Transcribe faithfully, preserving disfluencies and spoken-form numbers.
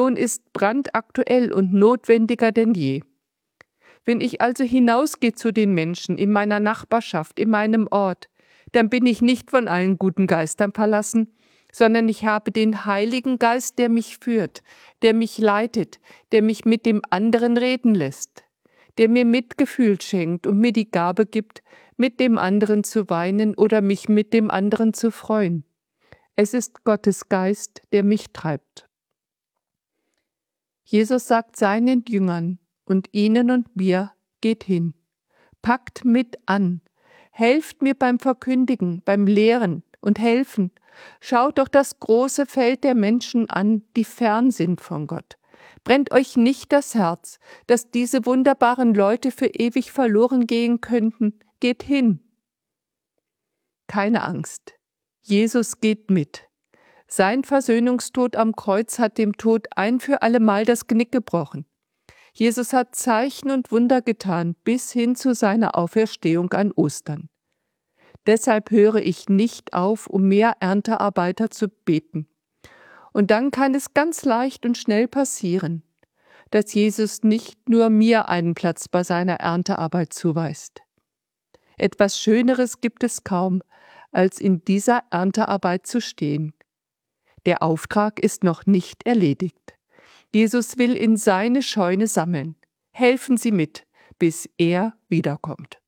Mission ist brandaktuell und notwendiger denn je. Wenn ich also hinausgehe zu den Menschen in meiner Nachbarschaft, in meinem Ort, dann bin ich nicht von allen guten Geistern verlassen, sondern ich habe den Heiligen Geist, der mich führt, der mich leitet, der mich mit dem anderen reden lässt, der mir Mitgefühl schenkt und mir die Gabe gibt, mit dem anderen zu weinen oder mich mit dem anderen zu freuen. Es ist Gottes Geist, der mich treibt. Jesus sagt seinen Jüngern und ihnen und mir, geht hin, packt mit an, helft mir beim Verkündigen, beim Lehren und Helfen. Schaut doch das große Feld der Menschen an, die fern sind von Gott. Brennt euch nicht das Herz, dass diese wunderbaren Leute für ewig verloren gehen könnten. Geht hin. Keine Angst. Jesus geht mit. Sein Versöhnungstod am Kreuz hat dem Tod ein für allemal das Genick gebrochen. Jesus hat Zeichen und Wunder getan, bis hin zu seiner Auferstehung an Ostern. Deshalb höre ich nicht auf, um mehr Erntearbeiter zu beten. Und dann kann es ganz leicht und schnell passieren, dass Jesus nicht nur mir einen Platz bei seiner Erntearbeit zuweist. Etwas Schöneres gibt es kaum, als in dieser Erntearbeit zu stehen. Der Auftrag ist noch nicht erledigt. Jesus will in seine Scheune sammeln. Helfen Sie mit, bis er wiederkommt.